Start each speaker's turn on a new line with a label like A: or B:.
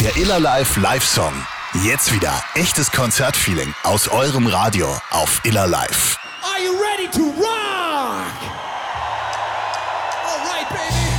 A: Der Iller Live Live-Song. Jetzt wieder echtes Konzertfeeling aus eurem Radio auf Iller Live.